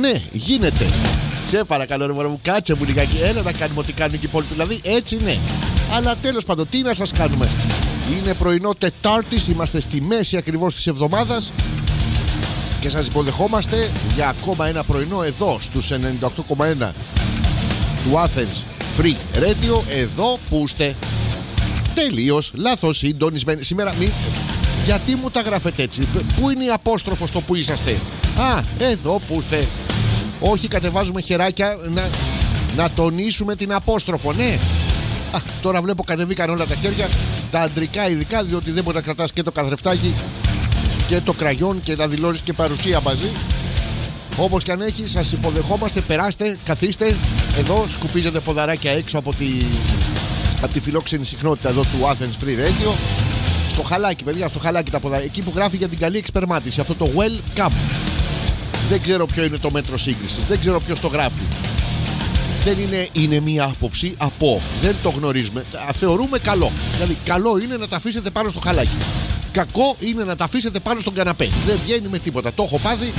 Ναι, γίνεται. Σε παρακαλώ, ρε μωρέ μου, κάτσε μου λιγάκι. Έλα να κάνουμε ό,τι κάνουν και οι υπόλοιποι. Δηλαδή, έτσι ναι. Αλλά τέλος πάντων, τι να σας κάνουμε. Είναι πρωινό Τετάρτης, είμαστε στη μέση ακριβώς της εβδομάδας και σας υποδεχόμαστε για ακόμα ένα πρωινό εδώ στους 98,1 του Athens Free Radio. Εδώ που είστε τελείως λάθος συντονισμένοι. Σήμερα γιατί μου τα γράφετε έτσι? Πού είναι η απόστροφο στο που είσαστε? Α, εδώ που είστε. Όχι, κατεβάζουμε χεράκια να τονίσουμε την απόστροφο. Ναι. Τώρα βλέπω κατεβήκαν όλα τα χέρια, τα αντρικά ειδικά, διότι δεν μπορεί να κρατάς και το καθρεφτάκι και το κραγιόν και να δηλώσεις και παρουσία μαζί. Όπως και αν έχει, σας υποδεχόμαστε. Περάστε, καθίστε. Εδώ σκουπίζετε ποδαράκια έξω από τη φιλόξενη συχνότητα εδώ του Athens Free Radio. Στο χαλάκι, παιδιά, στο χαλάκι τα ποδαράκια. Εκεί που γράφει για την καλή εξπερμάτιση. Αυτό το welcome. Δεν ξέρω ποιο είναι το μέτρο σύγκρισης. Δεν ξέρω ποιος το γράφει. Δεν είναι μία άποψη από. Δεν το γνωρίζουμε. Θεωρούμε καλό. Δηλαδή, καλό είναι να τα αφήσετε πάνω στο χαλάκι. Κακό είναι να τα αφήσετε πάνω στον καναπέ. Δεν βγαίνει με τίποτα. Το έχω πάθει.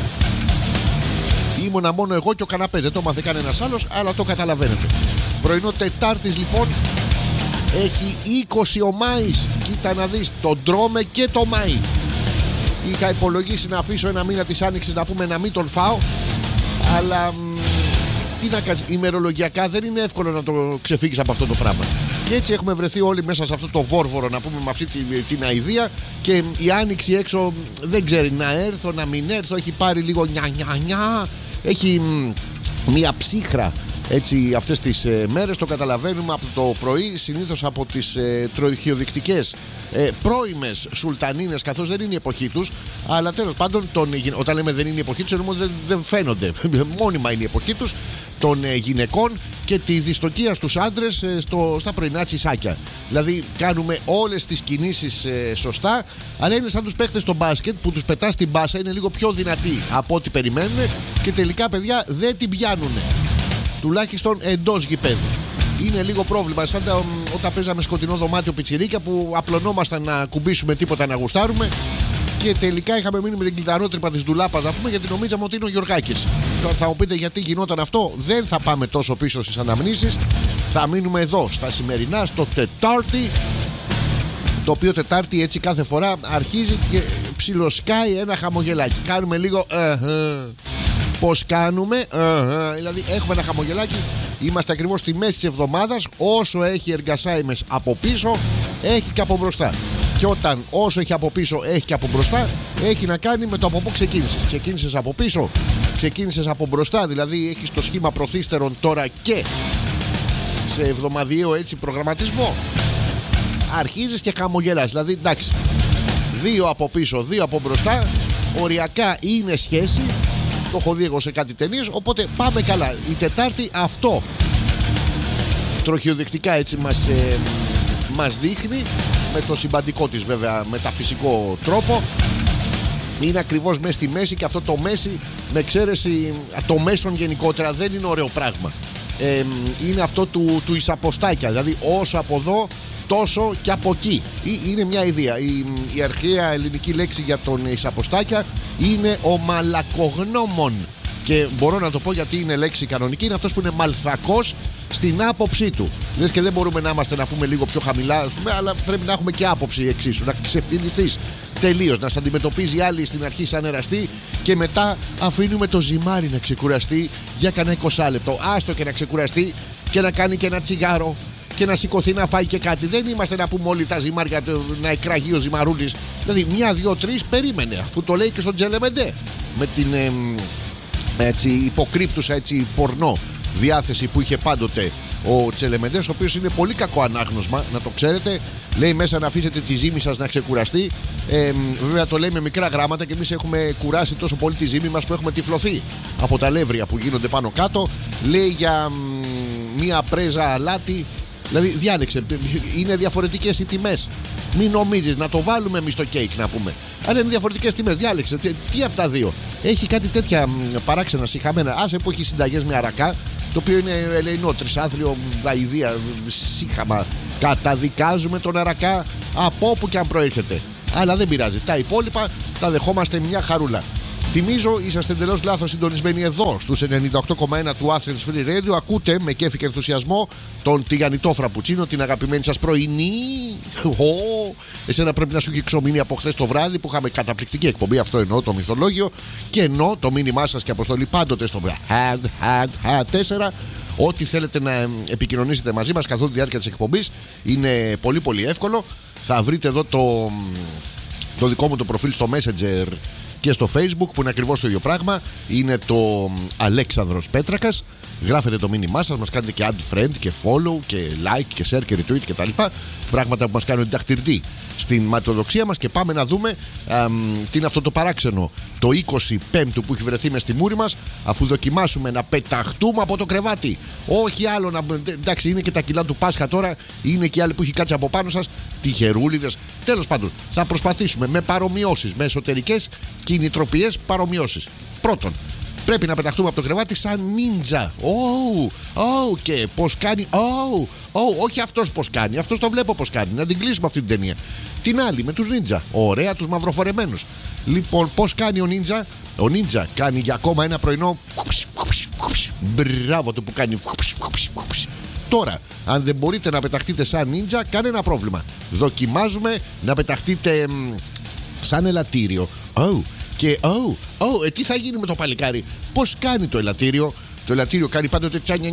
Ήμουνα μόνο εγώ και ο καναπές. Δεν το μάθε κανένας άλλος, αλλά το καταλαβαίνετε. Πρωινό Τετάρτης λοιπόν. Έχει 20 ο Μάης. Κοίτα να δεις. Το τρώμε και το Μάη. Είχα υπολογίσει να αφήσω ένα μήνα της Άνοιξης να πούμε να μην τον φάω. Αλλά τι να κάνεις, ημερολογιακά δεν είναι εύκολο να το ξεφύγεις από αυτό το πράγμα. Και έτσι έχουμε βρεθεί όλοι μέσα σε αυτό το βόρβορο, να πούμε, με αυτή την αηδία. Και η Άνοιξη έξω δεν ξέρει να έρθω, να μην έρθω. Έχει πάρει λίγο νια. Έχει μια ψύχρα έτσι αυτές τις μέρες. Το καταλαβαίνουμε από το πρωί, συνήθως από τις τροχιοδεικτικές πρώιμες σουλτανίνες, καθώς δεν είναι η εποχή τους. Αλλά τέλος πάντων, όταν λέμε δεν είναι η εποχή τους, εννοούμε δεν φαίνονται. Μόνιμα είναι η εποχή τους των γυναικών και τη δυστοκία στους άντρες στα πρωινά τσισάκια. Δηλαδή κάνουμε όλες τις κινήσεις σωστά, αλλά είναι σαν τους παίχτες στο μπάσκετ που τους πετάς την μπάσα, είναι λίγο πιο δυνατοί από ό,τι περιμένουν και τελικά, παιδιά, δεν την πιάνουν. Τουλάχιστον εντός γηπέδου. Είναι λίγο πρόβλημα. Σαν όταν παίζαμε σκοτεινό δωμάτιο πιτσιρίκια που απλωνόμασταν να κουμπίσουμε τίποτα να γουστάρουμε. Και τελικά είχαμε μείνει με την κλειδαρότρυπα της ντουλάπας, να πούμε, γιατί νομίζαμε ότι είναι ο Γιωργάκης. Θα μου πείτε γιατί γινόταν αυτό. Δεν θα πάμε τόσο πίσω στις αναμνήσεις. Θα μείνουμε εδώ στα σημερινά, στο Τετάρτη. Το οποίο Τετάρτη έτσι κάθε φορά αρχίζει και ψιλοσκάει ένα χαμογελάκι. Κάνουμε λίγο πως κάνουμε, δηλαδή έχουμε ένα χαμογελάκι. Είμαστε ακριβώς στη μέση της εβδομάδας. Όσο έχει εργασάιμες από πίσω, έχει και από μπροστά. Και όταν όσο έχει από πίσω, έχει και από μπροστά, έχει να κάνει με το από πού ξεκίνησες. Ξεκίνησες από πίσω, ξεκίνησες από μπροστά. Δηλαδή έχεις το σχήμα προθύστερων τώρα και σε εβδομαδιαίο έτσι προγραμματισμό. Αρχίζεις και χαμογελάς. Δηλαδή εντάξει, 2 από πίσω, 2 από μπροστά. Οριακά είναι σχέση. Το έχω δει εγώ σε κάτι ταινίες. Οπότε πάμε καλά. Η Τετάρτη αυτό τροχιοδεικτικά έτσι μας δείχνει, με το συμπαντικό της βέβαια μεταφυσικό τρόπο. Είναι ακριβώς μέσα στη μέση. Και αυτό το μέση, με εξαίρεση το μέσον γενικότερα, δεν είναι ωραίο πράγμα. Είναι αυτό του εισαποστάκια. Δηλαδή όσο από εδώ, τόσο και από εκεί. Είναι μια ιδέα. Η αρχαία ελληνική λέξη για τον εισαποστάκια είναι ο μαλακογνώμων. Και μπορώ να το πω γιατί είναι λέξη κανονική. Είναι αυτός που είναι μαλθακός στην άποψή του. Λες και δεν μπορούμε να είμαστε, να πούμε, λίγο πιο χαμηλά, αλλά πρέπει να έχουμε και άποψη εξίσου. Να ξεφτυλιστείς τελείως. Να σε αντιμετωπίζει άλλη στην αρχή σαν εραστή και μετά αφήνουμε το ζυμάρι να ξεκουραστεί για κανένα 20 λεπτό. Άστο και να ξεκουραστεί και να κάνει και ένα τσιγάρο και να σηκωθεί να φάει και κάτι. Δεν είμαστε να πούμε όλοι τα ζυμάρια να εκραγεί ο ζυμαρούλης. Δηλαδή 1, 2, 3 περίμενε, αφού το λέει και στον Τζελεμεντέ. Με την έτσι υποκρύπτουσα έτσι πορνό διάθεση που είχε πάντοτε ο Τσελεμεντές, ο οποίος είναι πολύ κακό ανάγνωσμα, να το ξέρετε. Λέει μέσα να αφήσετε τη ζύμη σας να ξεκουραστεί. Βέβαια το λέει με μικρά γράμματα και εμείς έχουμε κουράσει τόσο πολύ τη ζύμη μας που έχουμε τυφλωθεί από τα λεύρια που γίνονται πάνω κάτω. Λέει για μία πρέζα αλάτι. Δηλαδή διάλεξε, είναι διαφορετικές οι τιμές. Μην νομίζεις, να το βάλουμε εμείς στο κέικ να πούμε. Αλλά είναι διαφορετικές τιμές, διάλεξε. Τι από τα δύο. Έχει κάτι τέτοια παράξενα σιχαμένα. Άσε που έχει συνταγές με αρακά, το οποίο είναι ελεηνό, τρισάθλιο, αηδία, σύχαμα. Καταδικάζουμε τον αρακά από όπου και αν προέρχεται. Αλλά δεν πειράζει. Τα υπόλοιπα τα δεχόμαστε μια χαρούλα. Θυμίζω, είσαστε εντελώς λάθος συντονισμένοι εδώ στους 98,1 του Athens Free Radio. Ακούτε με κέφι και ενθουσιασμό τον τηγανιτό φραπουτσίνο, την αγαπημένη σας πρωινή. Εσένα πρέπει να σου έχει ξομείνει από χθες το βράδυ που είχαμε καταπληκτική εκπομπή. Αυτό εννοώ το μυθολόγιο. Και εννοώ το μήνυμά σας και αποστολή πάντοτε στο 4. Ό,τι θέλετε να επικοινωνήσετε μαζί μας καθ' όλη τη διάρκεια της εκπομπής είναι πολύ πολύ εύκολο. Θα βρείτε εδώ το δικό μου το προφίλ στο Messenger και στο Facebook που είναι ακριβώς το ίδιο πράγμα. Είναι το Αλέξανδρος Πέτρακας. Γράφετε το μήνυμά σας, μας κάνετε και add friend και follow και like και share και retweet και τα λοιπά. Πράγματα που μας κάνουν ενταχτηρτή στην ματαιοδοξία μας. Και πάμε να δούμε τι είναι αυτό το παράξενο, το 25ου που έχει βρεθεί μες στη μούρη μας, αφού δοκιμάσουμε να πεταχτούμε από το κρεβάτι. Όχι άλλο να. Εντάξει, είναι και τα κιλά του Πάσχα τώρα, είναι και οι άλλοι που έχει κάτσει από πάνω σας, τυχερούλιδες. Τέλος πάντων, θα προσπαθήσουμε με παρομοιώσεις, με εσωτερικές κινητροποιές παρομοιώσεις. Πρώτον, πρέπει να πεταχτούμε από το κρεβάτι σαν νίντζα. Και πώς κάνει. Όχι αυτός πώς κάνει. Αυτός το βλέπω πώς κάνει. Να την κλείσουμε αυτή την ταινία. Την άλλη με τους νίντζα. Ωραία, τους μαυροφορεμένους. Λοιπόν, πώς κάνει ο νίντζα. Ο νίντζα κάνει για ακόμα ένα πρωινό. Μπράβο του που κάνει. Τώρα, αν δεν μπορείτε να πεταχτείτε σαν νίντζα, κανένα πρόβλημα. Δοκιμάζουμε να πεταχτείτε σαν ελαττήριο. Και τι θα γίνει με το παλικάρι. Πώς κάνει το ελαττήριο. Το ελαττήριο κάνει πάντοτε τσάνια.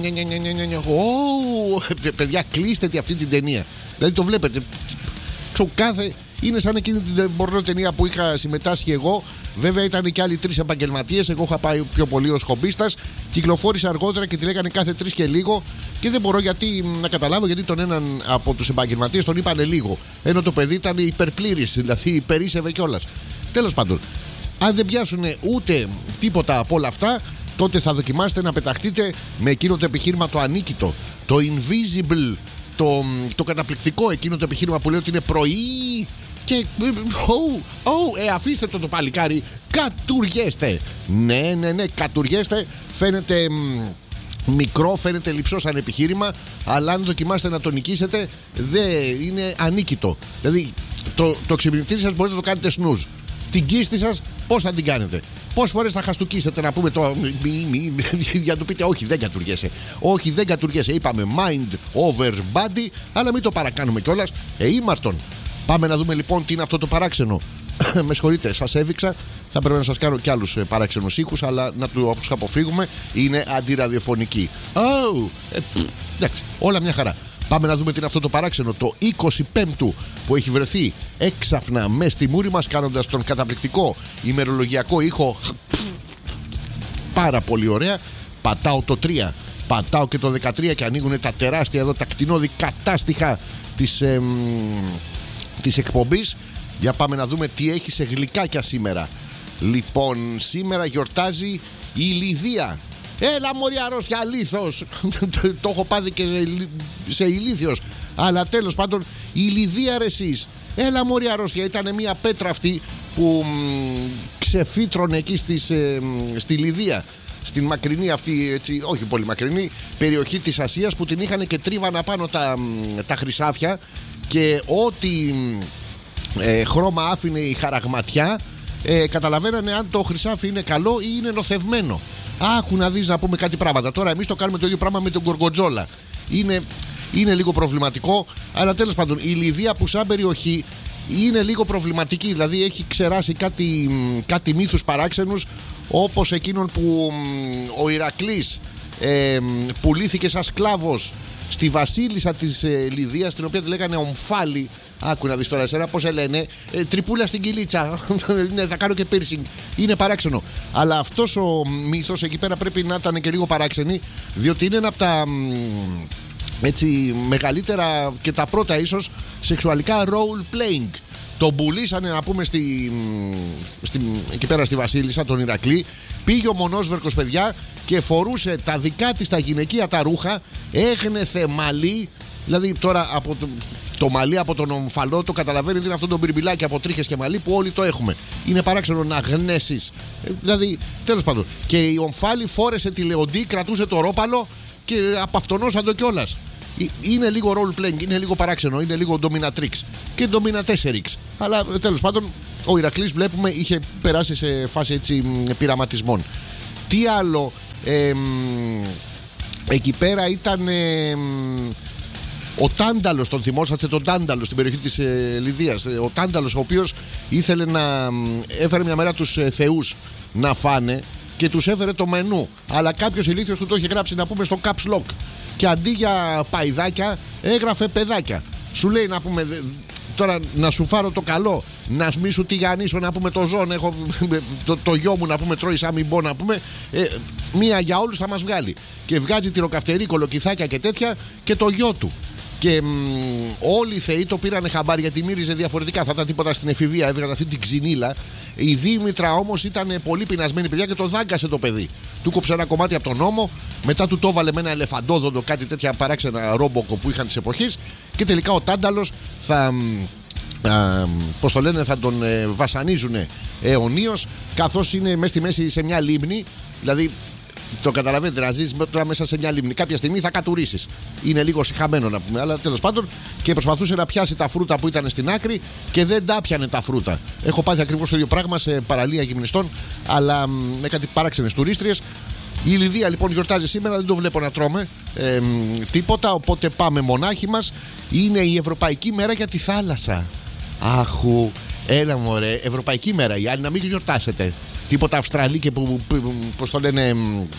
Παιδιά, κλείστε αυτή την ταινία. Δηλαδή το βλέπετε. Είναι σαν εκείνη την ταινία που είχα συμμετάσχει εγώ. Βέβαια ήταν και άλλοι 3 επαγγελματίες. Εγώ είχα πάει πιο πολύ ως χομπίστας. Κυκλοφόρησα αργότερα και τη λέγανε κάθε 3 και λίγο. Και δεν μπορώ να καταλάβω γιατί τον έναν από τους επαγγελματίες τον είπανε λίγο. Ενώ το παιδί ήταν υπερπλήρης, δηλαδή υπερίσευε κιόλας. Τέλος πάντων, αν δεν πιάσουν ούτε τίποτα από όλα αυτά, τότε θα δοκιμάσετε να πεταχτείτε με εκείνο το επιχείρημα το ανίκητο, το invisible, το καταπληκτικό εκείνο το επιχείρημα που λέει ότι είναι πρωί και αφήστε το παλικάρι, κατουριέστε. Ναι, κατουριέστε. Φαίνεται μικρό, φαίνεται λειψό σαν επιχείρημα, αλλά αν δοκιμάσετε να το νικήσετε, δεν είναι ανίκητο. Δηλαδή το ξυπνητήρι σας μπορείτε να το κάνετε snooze. Την κίστη σας πώς θα την κάνετε. Πόσες φορές θα χαστουκίσετε να πούμε το για να του πείτε όχι δεν κατουργέσαι. Όχι δεν κατουργέσαι. Είπαμε mind over body, αλλά μην το παρακάνουμε κιόλας. Ήμαρτον. Πάμε να δούμε λοιπόν τι είναι αυτό το παράξενο. Με συγχωρείτε, σας έβηξα. Θα πρέπει να σας κάνω κι άλλους παράξενους ήχους, αλλά να τους αποφύγουμε. Είναι αντιραδιοφωνική. Εντάξει, όλα μια χαρά. Πάμε να δούμε τι είναι αυτό το παράξενο, το 25ου που έχει βρεθεί έξαφνα μες στη μούρη μας, κάνοντας τον καταπληκτικό ημερολογιακό ήχο. Πάρα πολύ ωραία. Πατάω το 3, πατάω και το 13 και ανοίγουν τα τεράστια εδώ τα κτηνώδη κατάστοιχα της εκπομπής. Για πάμε να δούμε τι έχει σε γλυκάκια σήμερα. Λοιπόν, σήμερα γιορτάζει η Λιδία. Έλα μωρή αρρώστια, λίθος. Το έχω πάθει και σε ηλίθιος. Αλλά τέλος πάντων, η Λιδία ρε εσείς. Έλα μωρή αρρώστια. Ήταν μια πέτρα αυτή που ξεφύτρωνε εκεί στη Λιδία. Στην μακρινή αυτή, έτσι, όχι πολύ μακρινή περιοχή της Ασίας, που την είχαν και τρίβανα πάνω τα χρυσάφια. Και ό,τι χρώμα άφηνε η χαραγματιά, καταλαβαίνανε αν το χρυσάφι είναι καλό ή είναι νοθευμένο. Άκου να δεις, να πούμε κάτι πράγματα. Τώρα εμείς το κάνουμε το ίδιο πράγμα με τον Γκοργοτζόλα. Είναι λίγο προβληματικό, αλλά τέλος πάντων η Λιδία που σαν περιοχή είναι λίγο προβληματική. Δηλαδή έχει ξεράσει κάτι μύθους παράξενους, όπως εκείνον που ο Ηρακλής πουλήθηκε σαν σκλάβος στη βασίλισσα της Λιδίας, την οποία τη λέγανε Ομφάλη. Άκου να δεις τώρα εσένα πώς λένε, τρυπούλα στην κυλίτσα. Ναι, θα κάνω και piercing. Είναι παράξενο. Αλλά αυτός ο μύθος εκεί πέρα πρέπει να ήταν και λίγο παράξενη, διότι είναι ένα από τα έτσι μεγαλύτερα και τα πρώτα ίσως σεξουαλικά role playing. Τον πουλήσανε να πούμε εκεί πέρα στη βασίλισσα, τον Ηρακλή. Πήγε ο μονόσβερκος, παιδιά, και φορούσε τα δικά της τα γυναικεία τα ρούχα. Έγνεθε μαλλί. Δηλαδή τώρα από το μαλλί από τον ομφαλό, το καταλαβαίνετε, είναι αυτό το μπιρμπιλάκι από τρίχες και μαλλί που όλοι το έχουμε. Είναι παράξενο να γνέσεις. Δηλαδή, τέλος πάντων. Και η ομφάλη φόρεσε τη λεοντή, κρατούσε το ρόπαλο και απαυτονώσαν το κιόλας. Είναι λίγο role playing, είναι λίγο παράξενο, είναι λίγο dominatrix και dominatrix. Αλλά τέλος πάντων ο Ηρακλής βλέπουμε είχε περάσει σε φάση έτσι πειραματισμών. Τι άλλο, εκεί πέρα ήταν ο Τάνταλος, τον θυμόσαστε τον Τάνταλο στην περιοχή της Λιδίας. Ο Τάνταλος ο οποίος ήθελε να έφερε μια μέρα τους θεούς να φάνε και τους έφερε το μενού, αλλά κάποιος ηλίθιος του το είχε γράψει να πούμε στο caps lock και αντί για παϊδάκια έγραφε παιδάκια. Σου λέει να πούμε τώρα να σου φάρω το καλό, να μη σου τηγανίσω να πούμε το ζώο, έχω το γιο μου να πούμε τρώει σαν μη μπω να πούμε, μία για όλους θα μας βγάλει. Και βγάζει τυροκαυτερή, κολοκυθάκια και τέτοια και το γιο του. Και όλοι οι θεοί το πήρανε χαμπάρι γιατί μύριζε διαφορετικά. Θα ήταν τίποτα στην εφηβεία, έβγαζε αυτή την ξυνήλα. Η Δήμητρα όμως ήταν πολύ πεινασμένη παιδιά και το δάγκασε το παιδί. Του κόψε ένα κομμάτι από τον ώμο, μετά του το έβαλε με ένα ελεφαντόδοντο, κάτι τέτοια παράξενα ρόμποκο που είχαν της εποχής. Και τελικά ο Τάνταλος θα. Πώς το λένε, θα τον βασανίζουν αιωνίως, καθώς είναι μέσα στη μέση σε μια λίμνη. Δηλαδή το καταλαβαίνετε, να ζεις τώρα μέσα σε μια λίμνη. Κάποια στιγμή θα κατουρίσεις. Είναι λίγο συχαμένο να πούμε, αλλά τέλος πάντων. Και προσπαθούσε να πιάσει τα φρούτα που ήταν στην άκρη και δεν τα πιανε τα φρούτα. Έχω πάθει ακριβώς το ίδιο πράγμα σε παραλία γυμνιστών, αλλά με κάτι παράξενες τουρίστριες. Η Λιδία λοιπόν γιορτάζει σήμερα, δεν το βλέπω να τρώμε τίποτα, οπότε πάμε μονάχοι μας. Είναι η Ευρωπαϊκή Μέρα για τη θάλασσα. Άχου, έλα μωρέ, Ευρωπαϊκή Μέρα. Οι άλλοι να μην γιορτάσετε. Τίποτα Αυστραλή και που πώς το λένε,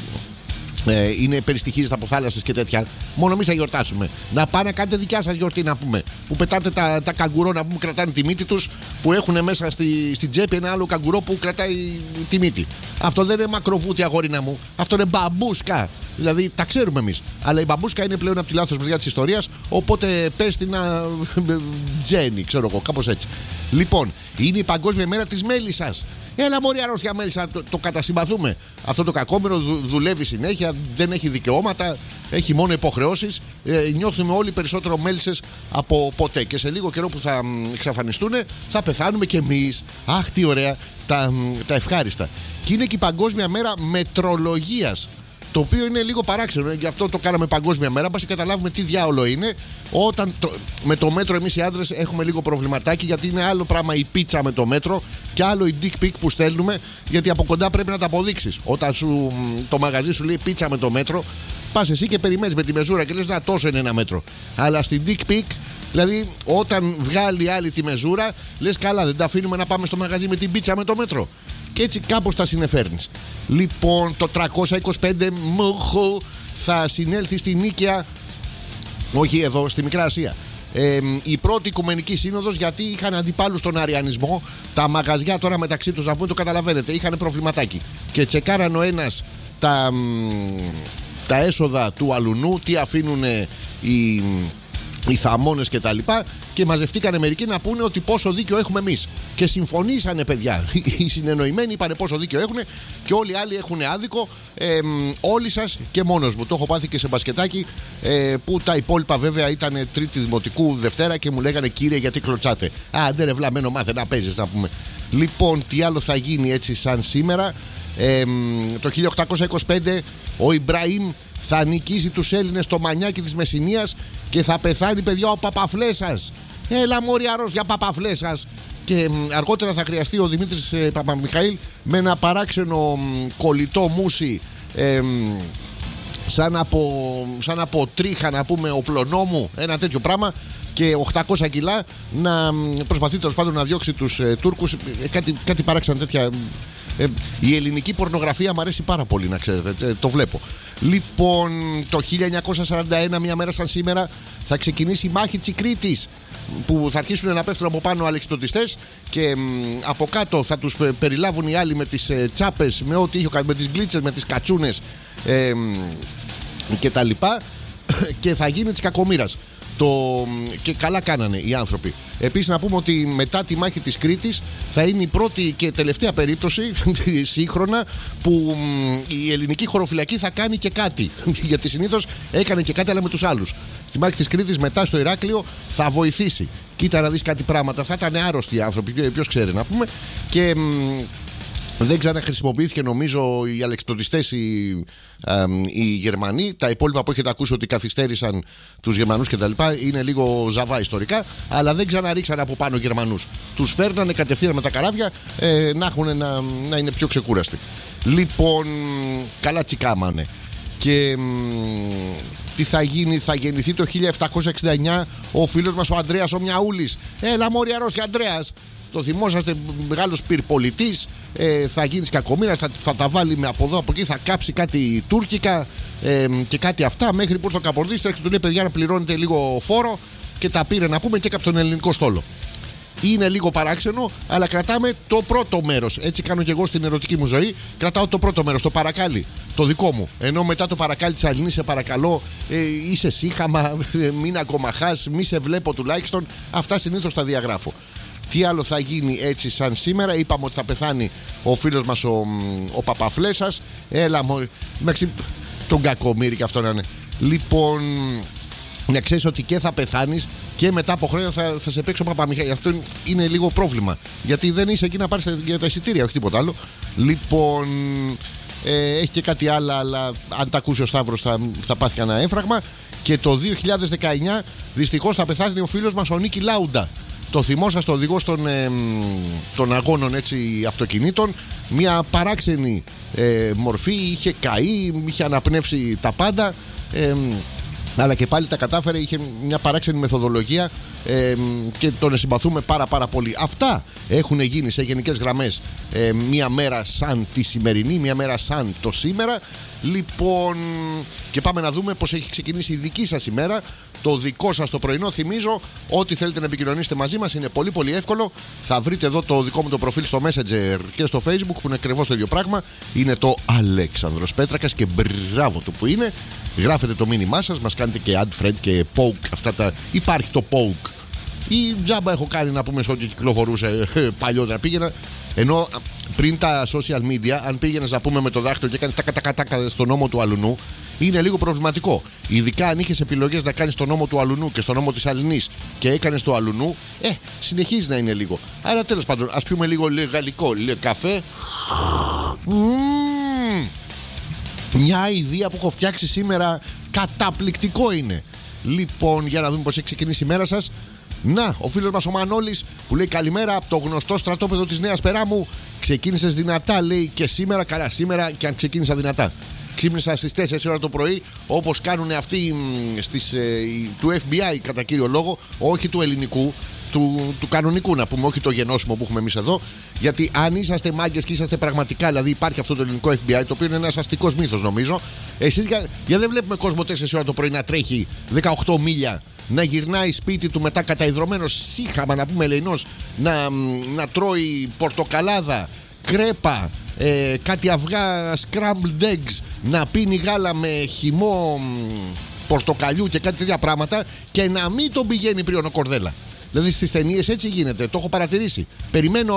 είναι περιστοιχίζεται από θάλασσες και τέτοια. Μόνο εμείς θα γιορτάσουμε. Να πάνε να κάνετε δικιά σας γιορτή να πούμε. Που πετάτε τα καγκουρό να πούμε, κρατάνε τη μύτη τους. Που έχουν μέσα στην τσέπη ένα άλλο καγκουρό που κρατάει τη μύτη. Αυτό δεν είναι μακροβούτι αγόρινα μου. Αυτό είναι μπαμπούσκα. Δηλαδή τα ξέρουμε εμείς. Αλλά η μπαμπούσκα είναι πλέον από τη λάθος μεριά της ιστορίας. Οπότε πες την να τζένι, ξέρω εγώ, κάπως έτσι. Λοιπόν, είναι η Παγκόσμια Μέρα της Μέλισσας. Έλα μωρή αρρώστια μέλισσα, το κατασυμπαθούμε. Αυτό το κακόμερο δουλεύει συνέχεια, δεν έχει δικαιώματα, έχει μόνο υποχρεώσεις. Νιώθουμε όλοι περισσότερο μέλισσες από ποτέ. Και σε λίγο καιρό που θα εξαφανιστούν θα πεθάνουμε κι εμείς. Αχ, τι ωραία τα ευχάριστα. Και είναι και η Παγκόσμια Μέρα Μετρολογίας. Το οποίο είναι λίγο παράξενο, γι' αυτό το κάναμε Παγκόσμια Μέρα. Μπας και καταλάβουμε τι διάολο είναι. Όταν με το μέτρο εμείς οι άντρες έχουμε λίγο προβληματάκι, γιατί είναι άλλο πράγμα η πίτσα με το μέτρο και άλλο η dick pic που στέλνουμε, γιατί από κοντά πρέπει να τα αποδείξεις. Όταν το μαγαζί σου λέει πίτσα με το μέτρο, πας εσύ και περιμένεις με τη μεζούρα και λες να τόσο είναι ένα μέτρο. Αλλά στην dick pic, δηλαδή όταν βγάλει άλλη τη μεζούρα, λες καλά, δεν τα αφήνουμε να πάμε στο μαγαζί με την πίτσα με το μέτρο. Και έτσι κάπως τα συνεφέρνεις. Λοιπόν, το 325 μοχο θα συνέλθει στη Νίκαια, όχι εδώ, στη Μικρά Ασία. Η πρώτη Οικουμενική Σύνοδος, γιατί είχαν αντιπάλους στον αριανισμό. Τα μαγαζιά τώρα μεταξύ τους, να πούμε, το καταλαβαίνετε, είχαν προβληματάκι. Και τσεκάραν ο ένας τα έσοδα του αλουνού, τι αφήνουν οι θαμώνες και τα λοιπά, και μαζευτήκανε μερικοί να πούνε ότι πόσο δίκιο έχουμε εμείς. Και συμφωνήσανε, παιδιά. Οι συνεννοημένοι είπανε πόσο δίκιο έχουν και όλοι οι άλλοι έχουν άδικο. Όλοι σας και μόνος μου. Το έχω πάθει και σε μπασκετάκι, που τα υπόλοιπα βέβαια ήταν Τρίτη Δημοτικού, Δευτέρα, και μου λέγανε κύριε, γιατί κλωτσάτε. Άντε ρε βλαμμένο, μάθε να παίζεις να πούμε. Λοιπόν, τι άλλο θα γίνει έτσι σαν σήμερα. Το 1825 ο Ιμπραήμ θα νικήσει τους Έλληνες στο μανιάκι της Μεσσηνίας και θα πεθάνει, παιδιά, ο Παπαφλέσας. Έλα μωρή αρρώστια Παπαφλέσας. Και αργότερα θα χρειαστεί ο Δημήτρης Παπαμιχαήλ με ένα παράξενο κολλητό μουσι, σαν από τρίχα να πούμε οπλονόμου, ένα τέτοιο πράγμα, και 800 κιλά, να προσπαθεί τέλος πάντων να διώξει τους Τούρκους. Κάτι παράξενα τέτοια. Η ελληνική πορνογραφία μου αρέσει πάρα πολύ, να ξέρετε, το βλέπω. Λοιπόν, το 1941, μια μέρα σαν σήμερα, θα ξεκινήσει η μάχη της Κρήτης, που θα αρχίσουν να πέφτουν από πάνω αλεξιπτωτιστές και από κάτω θα τους περιλάβουν οι άλλοι με τις τσάπες, με ό,τι είχε, με τις γκλίτσες, με τις κατσούνες και τα λοιπά, και θα γίνει της κακομοίρας. Και καλά κάνανε οι άνθρωποι. Επίσης να πούμε ότι μετά τη μάχη της Κρήτης θα είναι η πρώτη και τελευταία περίπτωση σύγχρονα που η ελληνική χωροφυλακή θα κάνει και κάτι. Γιατί συνήθως έκανε και κάτι, αλλά με τους άλλους. Στη μάχη της Κρήτης μετά στο Ηράκλειο θα βοηθήσει. Κοίτα να δεις κάτι πράγματα. Θα ήταν άρρωστοι οι άνθρωποι, ποιος ξέρει να πούμε. Και Δεν ξαναχρησιμοποιήθηκε νομίζω οι αλεξιπτωτιστές οι Γερμανοί. Τα υπόλοιπα που έχετε ακούσει ότι καθυστέρησαν τους Γερμανούς κτλ. Είναι λίγο ζαβά ιστορικά. Αλλά δεν ξαναρίξαν από πάνω Γερμανούς. Τους φέρνανε κατευθείαν με τα καράβια να είναι πιο ξεκούραστοι. Λοιπόν, καλά τσικάμανε. Και τι θα γίνει, θα γεννηθεί το 1769 ο φίλος μας ο Ανδρέας ο Μιαούλης. Έλα μόρι αρρώστια Ανδρέας. Το θυμόσαστε, μεγάλος πυρπολιτής. Θα γίνεις κακομοίρας, θα τα βάλει με από εδώ από εκεί, θα κάψει κάτι τουρκικά και κάτι αυτά. Μέχρι που ήρθε ο Καπορδής, του λέει παιδιά να πληρώνετε λίγο φόρο και τα πήρε να πούμε και έκαψε τον ελληνικό στόλο. Είναι λίγο παράξενο, αλλά κρατάμε το πρώτο μέρος. Έτσι κάνω και εγώ στην ερωτική μου ζωή. Κρατάω το πρώτο μέρος, το παρακάλι, το δικό μου. Ενώ μετά το παρακάλι της Αλληνής, σε παρακαλώ, είσαι σύχαμα, μην ακομαχάς, μη σε βλέπω τουλάχιστον. Αυτά συνήθως τα διαγράφω. Τι άλλο θα γίνει έτσι σαν σήμερα? Είπαμε ότι θα πεθάνει ο φίλος μας ο Παπαφλέσας. Έλα μόλι. Μέχρι τον κακομοίρη και αυτό να είναι. Λοιπόν, να ξέρεις ότι και θα πεθάνεις και μετά από χρόνια θα σε παίξει ο Παπαμιχάλη. Αυτό είναι λίγο πρόβλημα. Γιατί δεν είσαι εκεί να πάρεις για τα εισιτήρια, όχι τίποτα άλλο. Λοιπόν, έχει και κάτι άλλο, αλλά αν τα ακούσει ο Σταύρος θα πάθει κανένα έμφραγμα. Και το 2019 δυστυχώς θα πεθάνει ο φίλος μας ο Νίκη Λάουντα. Το θυμόσαστε, οδηγός των αγώνων έτσι, αυτοκινήτων. Μια παράξενη μορφή, είχε καεί, είχε αναπνεύσει τα πάντα, αλλά και πάλι τα κατάφερε, είχε μια παράξενη μεθοδολογία και τον συμπαθούμε πάρα πολύ. Αυτά έχουν γίνει σε γενικές γραμμές μια μέρα σαν τη σημερινή, μια μέρα σαν το σήμερα. Λοιπόν, και πάμε να δούμε πως έχει ξεκινήσει η δική σας ημέρα, το δικό σας το πρωινό. Θυμίζω, ό,τι θέλετε να επικοινωνήσετε μαζί μας είναι πολύ εύκολο. Θα βρείτε εδώ το δικό μου το προφίλ στο Messenger και στο Facebook, που είναι ακριβώς το ίδιο πράγμα. Είναι το Αλέξανδρος Πέτρακας και μπράβο του που είναι. Γράφετε το μήνυμά σας, μας κάνετε και add friend και poke. Υπάρχει το poke. Ή τζάμπα έχω κάνει να πούμε σε ό,τι κυκλοφορούσε παλιότερα. Πήγαινα, ενώ πριν τα social media, αν πήγαινες να πούμε με το δάχτυλο και έκανες τάκα στον νόμο του αλουνού, είναι λίγο προβληματικό. Ειδικά αν είχες επιλογές να κάνεις τον νόμο του αλουνού και στον νόμο της Αλληνής και έκανες το αλουνού, συνεχίζει να είναι λίγο. Άρα τέλος πάντων, ας πιούμε λίγο γαλλικό, καφέ. Μια ιδέα που έχω φτιάξει σήμερα, καταπληκτικό είναι. Λοιπόν, για να δούμε πως έχει ξεκινήσει η μέρα σας. Να, ο φίλος μας ο Μανώλης που λέει καλημέρα από το γνωστό στρατόπεδο της Νέας Περάμου. Ξεκίνησες δυνατά, λέει, και σήμερα. Καλά, σήμερα και αν ξεκίνησα δυνατά. Ξύπνησα στις 4 ώρα το πρωί, όπως κάνουν αυτοί του FBI κατά κύριο λόγο, όχι του ελληνικού, του κανονικού να πούμε, όχι το γενώσιμο που έχουμε εμείς εδώ. Γιατί αν είσαστε μάγκες και είσαστε πραγματικά, δηλαδή υπάρχει αυτό το ελληνικό FBI, το οποίο είναι ένας αστικός μύθος νομίζω. Εσείς για δεν βλέπουμε κόσμο 4 ώρα το πρωί να τρέχει 18 μίλια, να γυρνάει σπίτι του μετά καταϊδρωμένος σύχαμα, να πούμε ελεηνός, να τρώει πορτοκαλάδα, κρέπα, κάτι αυγά scrambled eggs, να πίνει γάλα με χυμό πορτοκαλιού και κάτι τέτοια πράγματα, και να μην τον πηγαίνει πριονοκορδέλα. Δηλαδή στις ταινίες έτσι γίνεται, το έχω παρατηρήσει. Περιμένω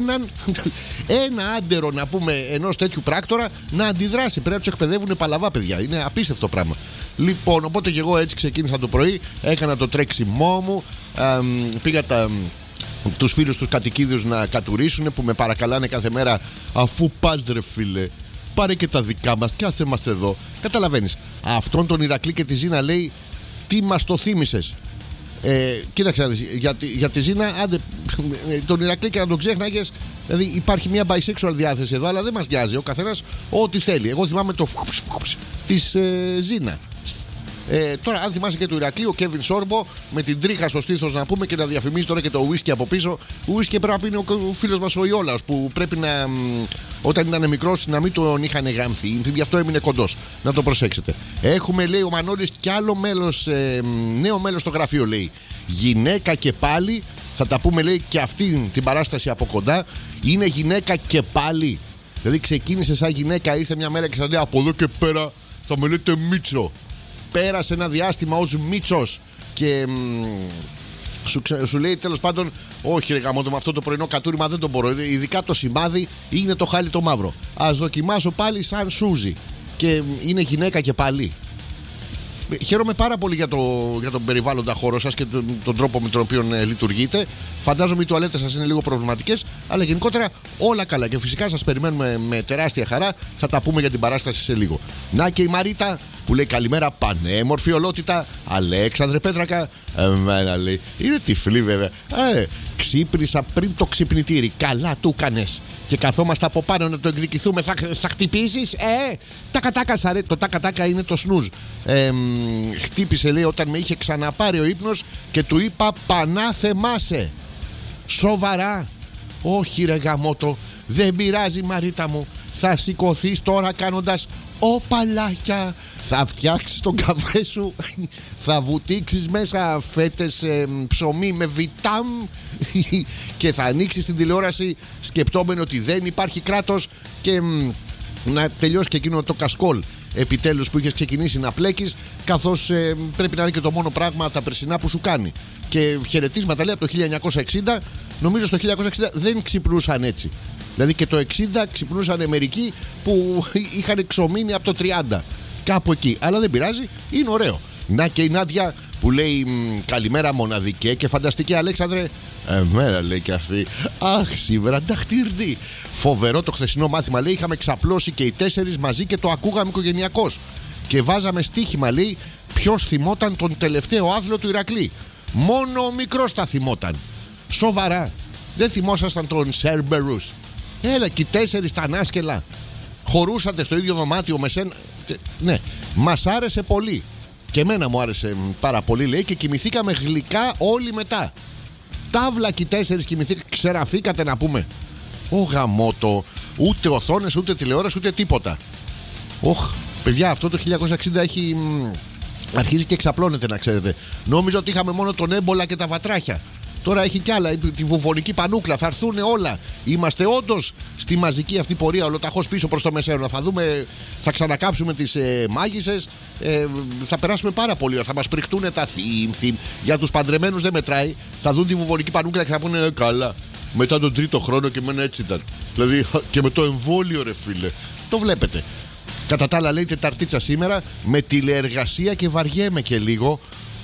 ένα άντερο να πούμε ενός τέτοιου πράκτορα να αντιδράσει. Πρέπει να τους εκπαιδεύουν παλαβά, παιδιά. Είναι απίστευτο πράγμα. Λοιπόν, οπότε και εγώ έτσι ξεκίνησα το πρωί, έκανα το τρέξιμό μου, πήγα τους φίλους τους κατοικίδιους να κατουρίσουν, που με παρακαλάνε κάθε μέρα, αφού πας ρε φίλε, πάρε και τα δικά μας και άσε μας εδώ. Καταλαβαίνεις, αυτόν τον Ηρακλή και τη Ζήνα λέει, τι μας το θύμισες. Κοίταξε, για τη Ζήνα, άντε, τον Ηρακλή και να τον ξέχναγες. Δηλαδή υπάρχει μια bisexual διάθεση εδώ, αλλά δεν μας νοιάζει, ο καθένας ό,τι θέλει. Εγώ θυμάμαι το της Ζήνα. Τώρα, αν θυμάσαι και του Ηρακλή, ο Κέβιν Σόρμπο με την τρίχα στο στήθος να πούμε, και να διαφημίζει τώρα και το ουίσκι από πίσω. Ουίσκι πρέπει να πίνει ο φίλος μας ο Ιόλαος, που πρέπει να, όταν ήταν μικρός, να μην τον είχαν γάμθει. Γι' αυτό έμεινε κοντός. Να το προσέξετε. Έχουμε, λέει ο Μανώλης, κι άλλο μέλος, νέο μέλος στο γραφείο, λέει. Γυναίκα και πάλι. Θα τα πούμε, λέει, και αυτή την παράσταση από κοντά. Είναι γυναίκα και πάλι. Δηλαδή ξεκίνησε σαν γυναίκα, ήρθε μια μέρα και σας λέει, από εδώ και πέρα θα με λέτε Μίτσο. Πέρασε ένα διάστημα ως Μίτσος και σου λέει τέλος πάντων, όχι ρε γαμώτο, με αυτό το πρωινό κατούριμα δεν το μπορώ. Ειδικά το σημάδι είναι το χάλι το μαύρο. Ας δοκιμάσω πάλι σαν Σούζι. Και είναι γυναίκα και πάλι. χαίρομαι πάρα πολύ για τον περιβάλλοντα χώρο σας και τον τρόπο με τον οποίο λειτουργείτε. Φαντάζομαι οι τουαλέτες σας είναι λίγο προβληματικές, αλλά γενικότερα όλα καλά. Και φυσικά σας περιμένουμε με τεράστια χαρά. Θα τα πούμε για την παράσταση σε λίγο. Να και η Μαρίτα που λέει καλημέρα, πανέμορφη ολότητα. Αλέξανδρε Πέτρακα. Εμένα λέει. Είναι τυφλή βέβαια. Ξύπνησα πριν το ξυπνητήρι. Καλά του κάνες. Και καθόμαστε από πάνω να το εκδικηθούμε. Θα χτυπήσεις. Τακατάκα, ρε. Το τακατάκα είναι το σνουζ. Χτύπησε, λέει, όταν με είχε ξαναπάρει ο ύπνος και του είπα πανά θεμάσαι. Σοβαρά. Όχι, ρε γαμότο. Δεν πειράζει, Μαρίτα μου. Θα σηκωθείς τώρα κάνοντας οπαλάκια. Θα φτιάξεις τον καφέ σου. Θα βουτήξεις μέσα φέτες ψωμί με βιτάμ. Και θα ανοίξεις την τηλεόραση σκεπτόμενο ότι δεν υπάρχει κράτος. Και να τελειώσει και εκείνο το κασκόλ επιτέλους που είχες ξεκινήσει να πλέκεις. Καθώς πρέπει να είναι και το μόνο πράγμα τα περσινά που σου κάνει. Και χαιρετίσματα, λέει, από το 1960. Νομίζω στο 1960 δεν ξυπνούσαν έτσι. Δηλαδή και το 60 ξυπνούσαν μερικοί που είχαν ξομείνει από το 30. Κάπου εκεί. Αλλά δεν πειράζει, είναι ωραίο. Να και η Νάντια που λέει καλημέρα μοναδικέ και φανταστική Αλέξανδρε. Εμένα λέει και αυτή. Αχ, σήμερα νταχτήρδι. Φοβερό το χθεσινό μάθημα, λέει. Είχαμε ξαπλώσει και οι 4 μαζί και το ακούγαμε οικογενειακώς. Και βάζαμε στοίχημα, λέει, ποιος θυμόταν τον τελευταίο άθλο του Ηρακλή. Μόνο ο μικρός τα θυμόταν. Σοβαρά. Δεν θυμόσασταν τον Σέρμπερους. Έλα, και οι 4 τα ανάσκελα. Χωρούσατε στο ίδιο δωμάτιο με σένα. Ναι, μας άρεσε πολύ. Και εμένα μου άρεσε πάρα πολύ, λέει, και κοιμηθήκαμε γλυκά όλοι μετά. Τάβλα και οι 4 κοιμηθήκατε. Ξεραφήκατε να πούμε. Ω γαμότο. Ούτε οθόνες, ούτε τηλεόραση, ούτε τίποτα. Οχ, παιδιά, αυτό το 1960 έχει. Αρχίζει και εξαπλώνεται, να ξέρετε. Νόμιζα ότι είχαμε μόνο τον έμπολα και τα βατράχια. Τώρα έχει κι άλλα, τη βουβονική πανούκλα. Θα έρθουν όλα. Είμαστε όντως στη μαζική αυτή πορεία, ολοταχώς πίσω προς το μεσαίωνα. Θα δούμε, θα ξανακάψουμε τις μάγισσες. Θα περάσουμε πάρα πολύ. Θα μας πριχτούν τα θύμ. Για τους παντρεμένους δεν μετράει. Θα δουν τη βουβονική πανούκλα και θα πούνε καλά. Μετά τον 3ο χρόνο και εμένα έτσι ήταν. Δηλαδή και με το εμβόλιο, ρε φίλε. Το βλέπετε. Κατά τα άλλα, λέει, Τεταρτίτσα σήμερα με τηλεεργασία και βαριέμαι και λίγο.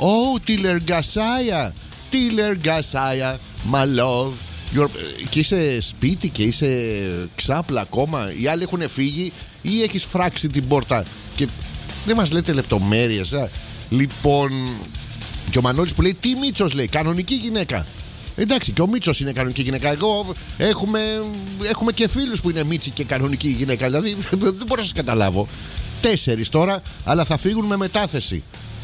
Τηλεεργασία. Τηλεεργασία, my love. Και είσαι σπίτι και είσαι ξάπλα ακόμα. Οι άλλοι έχουν φύγει ή έχεις φράξει την πόρτα και δεν μας λέτε λεπτομέρειες. Λοιπόν, και ο Μανώλης που λέει τι Μίτσος, λέει, κανονική γυναίκα. Εντάξει, και ο Μίτσος είναι κανονική γυναίκα. Εγώ έχουμε και φίλους που είναι Μίτσι και κανονική γυναίκα. Δηλαδή δεν μπορώ να σας καταλάβω. 4 τώρα, αλλά θα φύγουν με μετάθεση.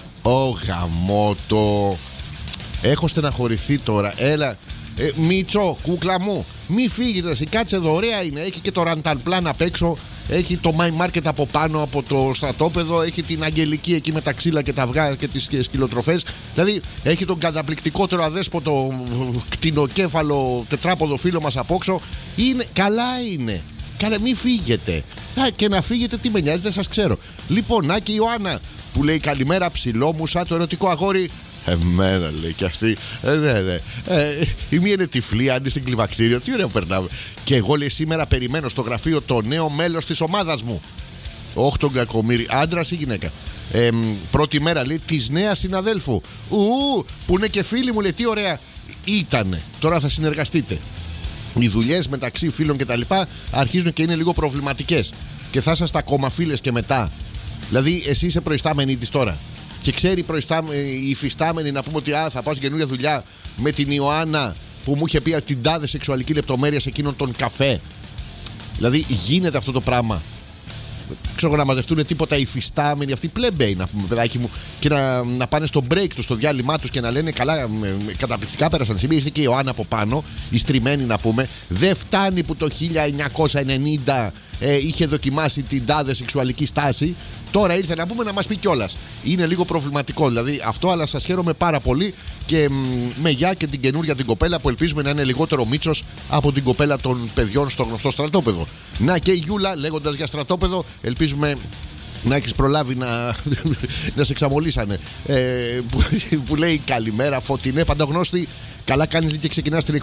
Γαμότο. Έχω στεναχωρηθεί τώρα. Έλα, Μίτσο, κούκλα μου, μη φύγεις, εσύ κάτσε εδώ, ωραία είναι. Έχει και το ραντανπλάν απ' έξω. Έχει το My Market από πάνω από το στρατόπεδο. Έχει την Αγγελική εκεί με τα ξύλα και τα αυγά και τις σκυλοτροφές. Δηλαδή έχει τον καταπληκτικότερο αδέσποτο κτηνοκέφαλο τετράποδο φίλο μας απόξω. Καλά είναι. Καλά, μη φύγετε. Και να φύγετε, τι με νοιάζει, δεν σας ξέρω. Λοιπόν, να και η Ιωάννα που λέει καλημέρα ψηλό μου σαν το ερωτικό αγόρι. Εμένα, λέει και αυτή. Ναι. Η μία είναι τυφλή, αν είναι στην κλιμακτήριο. Τι ωραία περνάμε. Και εγώ, λέει, σήμερα περιμένω στο γραφείο το νέο μέλος της ομάδας μου. Όχι τον κακομοίρη, άντρας ή γυναίκα. Πρώτη μέρα, λέει, της νέας συναδέλφου. Που είναι και φίλη μου, λέει, τι ωραία ήτανε. Τώρα θα συνεργαστείτε. Οι δουλειές μεταξύ φίλων και τα λοιπά αρχίζουν και είναι λίγο προβληματικές. Και θα είσαστε ακόμα φίλες και μετά. Δηλαδή, εσύ είσαι προϊστάμενη της τώρα. Και ξέρει η υφιστάμενη να πούμε ότι θα πάω στην καινούργια δουλειά με την Ιωάννα που μου είχε πει την τάδε σεξουαλική λεπτομέρεια σε εκείνον τον καφέ. Δηλαδή γίνεται αυτό το πράγμα. Ξέρω να μαζευτούν τίποτα υφιστάμενοι, αυτοί πλέμπεοι να πούμε, παιδάκι μου, και να πάνε στο break του, στο διάλειμμα του και να λένε καλά, καταπληκτικά πέρασαν. Σήμερα ήρθε και η Ιωάννα από πάνω, η στριμμένη να πούμε. Δεν φτάνει που το 1990 είχε δοκιμάσει την τάδε σεξουαλική στάση. Τώρα ήρθε να πούμε να μας πει κιόλας. Είναι λίγο προβληματικό δηλαδή αυτό, αλλά σας χαίρομαι πάρα πολύ και με γεια και την καινούρια την κοπέλα που ελπίζουμε να είναι λιγότερο Μίτσος από την κοπέλα των παιδιών στο γνωστό στρατόπεδο. Να και η Γιούλα, λέγοντας για στρατόπεδο, ελπίζουμε να έχεις προλάβει να σε ξαμολύσανε. Που λέει καλημέρα, Φωτεινέ Παντογνώστη. Καλά κάνεις και ξεκινάς την